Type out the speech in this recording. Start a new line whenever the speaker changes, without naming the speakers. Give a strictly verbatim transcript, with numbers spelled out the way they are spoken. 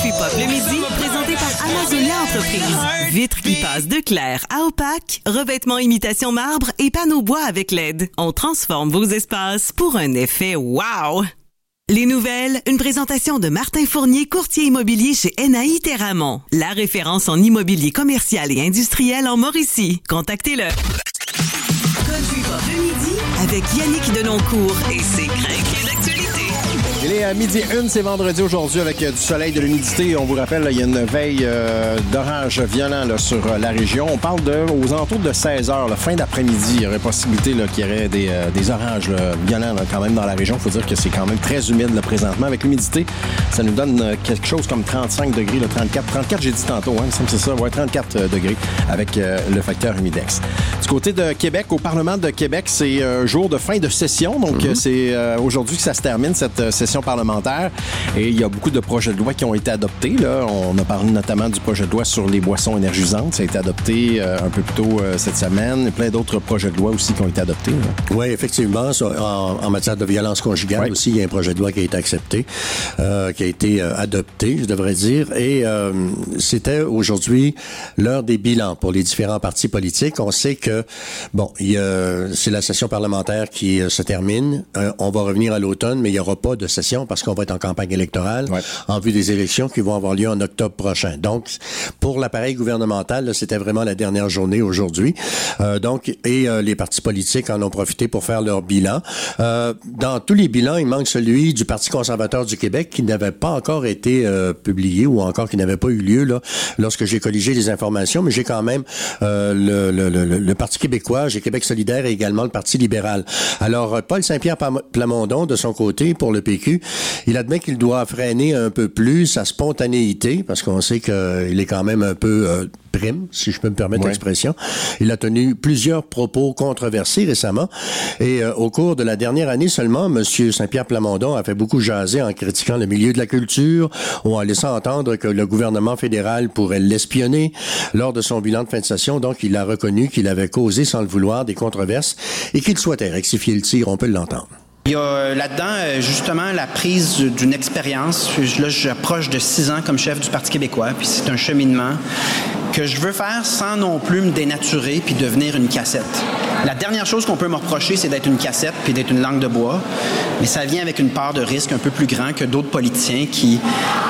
Country Pop le midi, présenté par Amazonia Entreprises. Vitres qui passent de clair à opaque, revêtements imitation marbre et panneaux bois avec L E D. On transforme vos espaces pour un effet wow! Les nouvelles, une présentation de Martin Fournier, courtier immobilier chez N A I Terramont. La référence en immobilier commercial et industriel en Mauricie. Contactez-le. Country Pop le midi avec Yannick Denoncourt et ses crinqués d'actualité.
Il est à midi une, c'est vendredi aujourd'hui avec euh, du soleil, de l'humidité. On vous rappelle, là, il y a une veille euh, d'orage violent là, sur euh, la région. On parle de, aux alentours de seize heures, la fin d'après-midi. Il y aurait possibilité là, qu'il y aurait des, euh, des orages là, violents là, quand même dans la région. Il faut dire que c'est quand même très humide là, présentement. Avec l'humidité, ça nous donne euh, quelque chose comme trente-cinq degrés, là, trente-quatre. trente-quatre, j'ai dit tantôt, hein, c'est ça, ouais, trente-quatre euh, degrés avec euh, le facteur humidex. Du côté de Québec, au Parlement de Québec, c'est euh, jour de fin de session. Donc, mm-hmm. c'est euh, aujourd'hui que ça se termine, cette euh, session parlementaire. Et il y a beaucoup de projets de loi qui ont été adoptés. Là. On a parlé notamment du projet de loi sur les boissons énergisantes. Ça a été adopté euh, un peu plus tôt euh, cette semaine. Plein d'autres projets de loi aussi qui ont été adoptés.
Oui, effectivement. En, en matière de violence conjugale ouais. aussi, il y a un projet de loi qui a été accepté, euh, qui a été euh, adopté, je devrais dire. Et euh, c'était aujourd'hui l'heure des bilans pour les différents partis politiques. On sait que, bon, il y a, c'est la session parlementaire qui euh, se termine. Euh, on va revenir à l'automne, mais il n'y aura pas de session parce qu'on va être en campagne électorale ouais. en vue des élections qui vont avoir lieu en octobre prochain. Donc, pour l'appareil gouvernemental, là, c'était vraiment la dernière journée aujourd'hui. Euh, donc, et euh, les partis politiques en ont profité pour faire leur bilan. Euh, dans tous les bilans, il manque celui du Parti conservateur du Québec qui n'avait pas encore été euh, publié ou encore qui n'avait pas eu lieu là lorsque j'ai colligé les informations, mais j'ai quand même euh, le, le, le, le Parti québécois, j'ai Québec solidaire et également le Parti libéral. Alors, Paul Saint-Pierre Plamondon, de son côté, pour le P Q, il admet qu'il doit freiner un peu plus sa spontanéité, parce qu'on sait qu'il est quand même un peu euh, prime, si je peux me permettre ouais. l'expression. Il a tenu plusieurs propos controversés récemment, et euh, au cours de la dernière année seulement, M. Saint-Pierre Plamondon a fait beaucoup jaser en critiquant le milieu de la culture, ou en laissant entendre que le gouvernement fédéral pourrait l'espionner. Lors de son bilan de fin de session, donc, il a reconnu qu'il avait causé, sans le vouloir, des controverses, et qu'il souhaitait rectifier le tir, on peut l'entendre.
Il y a là-dedans, justement, la prise d'une expérience. Là, j'approche de six ans comme chef du Parti québécois, puis c'est un cheminement que je veux faire sans non plus me dénaturer puis devenir une cassette. La dernière chose qu'on peut me reprocher, c'est d'être une cassette puis d'être une langue de bois, mais ça vient avec une part de risque un peu plus grand que d'autres politiciens qui